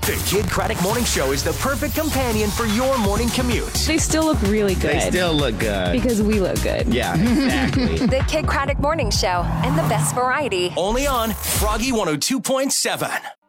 The Kid Craddock Morning Show is the perfect companion for your morning commute. They still look really good. They still look good. Because we look good. Yeah, exactly. The Kid Craddock Morning Show and the best variety. Only on Froggy 102.7.